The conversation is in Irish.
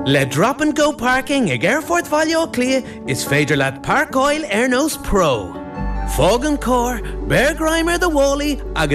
Le drop and go parking ag Airfort Valio Clia is féidir leat Park Oil Airnos Pro. Fogan Core, Bear Grimer the Woolley, agus